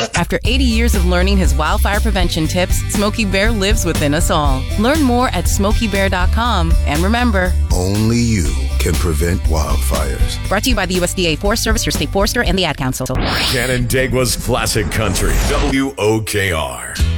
After 80 years of learning his wildfire prevention tips, Smokey Bear lives within us all. Learn more at SmokeyBear.com. And remember, only you can prevent wildfires. Brought to you by the USDA Forest Service, your state forester, and the Ad Council. Canandaigua's Classic Country, WOKR.